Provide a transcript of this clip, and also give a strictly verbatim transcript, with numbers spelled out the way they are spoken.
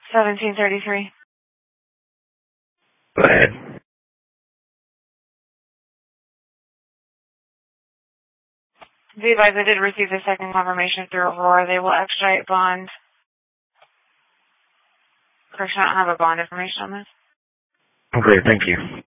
seventeen thirty-three. Go ahead. Be advised, I did receive the second confirmation through Aurora. They will extradite bond. Correction, I don't have a bond information on this. Okay, thank you.